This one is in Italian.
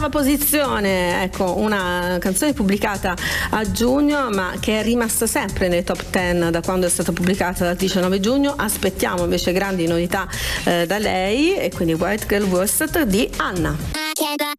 9ª posizione, ecco, una canzone pubblicata a giugno ma che è rimasta sempre nei top 10 da quando è stata pubblicata dal 19 giugno. Aspettiamo invece grandi novità da lei, e quindi White Girl Worsted di Anna.